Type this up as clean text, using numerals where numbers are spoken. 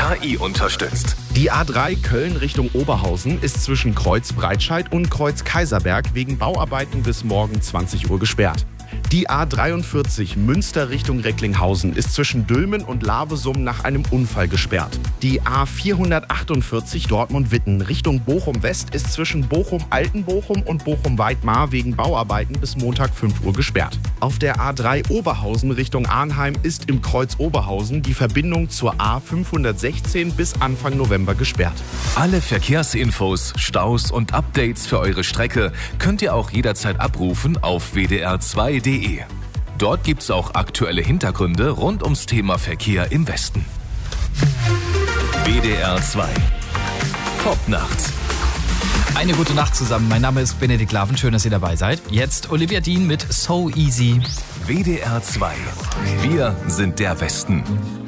KI unterstützt. Die A3 Köln Richtung Oberhausen ist zwischen Kreuz Breitscheid und Kreuz Kaiserberg wegen Bauarbeiten bis morgen 20 Uhr gesperrt. Die A43 Münster Richtung Recklinghausen ist zwischen Dülmen und Lavesum nach einem Unfall gesperrt. Die A448 Dortmund-Witten Richtung Bochum-West ist zwischen Bochum-Altenbochum und Bochum-Weidmar wegen Bauarbeiten bis Montag 5 Uhr gesperrt. Auf der A3 Oberhausen Richtung Arnheim ist im Kreuz Oberhausen die Verbindung zur A516 bis Anfang November gesperrt. Alle Verkehrsinfos, Staus und Updates für eure Strecke könnt ihr auch jederzeit abrufen auf wdr2.de. Dort gibt's auch aktuelle Hintergründe rund ums Thema Verkehr im Westen. WDR 2 Top nachts. Eine gute Nacht zusammen. Mein Name ist Benedikt Laven. Schön, dass ihr dabei seid. Jetzt Olivia Dean mit So Easy. WDR 2. Wir sind der Westen.